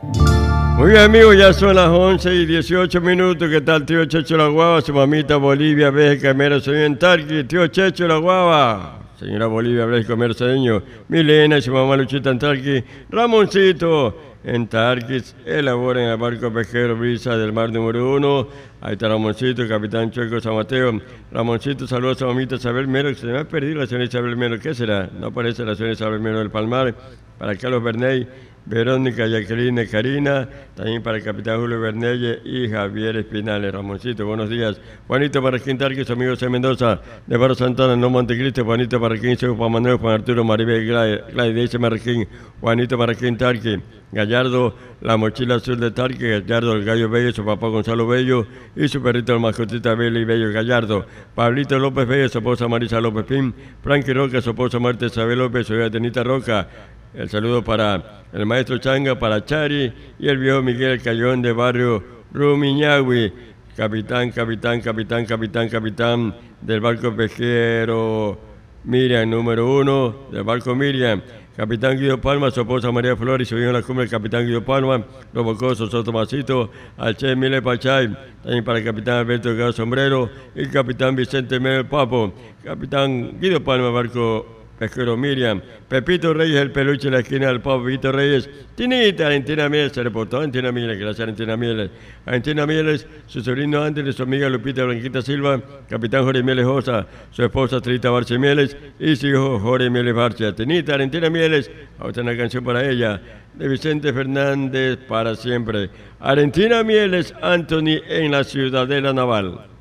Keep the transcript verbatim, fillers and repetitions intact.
Muy bien, amigos, ya son las once y dieciocho minutos. ¿Qué tal, tío Checho La Guava? Su mamita Bolivia, Bélgica, Mero Cedeño en Tarqui. Tío Checho La Guava. Señora Bolivia, Bélgica, Mero Cedeño. Milena y su mamá Luchita en Tarqui. Ramoncito en Tarquis. Elabora en el barco pesquero Brisa del Mar número uno. Ahí está Ramoncito, capitán Chueco San Mateo. Ramoncito, saludos a su mamita Isabel Mero, que se me ha perdido la señora Isabel Mero. ¿Qué será? No aparece la señora Isabel Mero del Palmar. Para Carlos Bernay, Verónica, Jacqueline, Karina, también para el capitán Julio Bernelle y Javier Espinales. Ramoncito, buenos días. Juanito Parraquín Tarqui, su amigo C. Mendoza, de Barro Santana, no Montecristo. Juanito Parraquín, Juan Juan Manuel, Juan Arturo, Maribel, Glay, dice Marraquín. Juanito Parraquín Tarqui, Gallardo, la mochila azul de Tarqui, Gallardo, el gallo Bello, su papá Gonzalo Bello y su perrito, el mascotita Bello Bello Gallardo. Pablito López Bello, su esposa Marisa López Pim. Frankie Roca, su esposa Marta Isabel López, su hija Tenita Roca. El saludo para el maestro Changa, para Chari y el viejo Miguel Cayón de barrio Rumiñahui. Capitán, capitán, capitán, capitán, capitán del barco pesquero Miriam, número uno del barco Miriam. Capitán Guido Palma, su esposa María Flores, subió en la cumbre el capitán Guido Palma, los bocosos Soto Masito, al Che Mile Pachay, también para el capitán Alberto Delgado Sombrero y el capitán Vicente Mel Papo. Capitán Guido Palma, barco pesquero Miriam. Pepito Reyes, el peluche en la esquina del Pavo. Pepito Reyes, Tinita, Valentina Mieles, se reportó Valentina Mieles, gracias Valentina Mieles. Valentina Mieles, su sobrino Andrés, su amiga Lupita Blanquita Silva, capitán Jorge Mieles Josa, su esposa Trita Barce Mieles y su hijo Jorge Mieles Barce. Tinita, Valentina Mieles, ahora una canción para ella, de Vicente Fernández para siempre. Valentina Mieles, Anthony en la Ciudadela Naval.